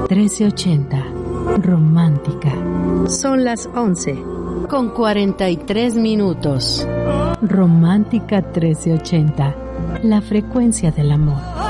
1380. Romántica. Son las 11:43. Romántica 1380. La frecuencia del amor.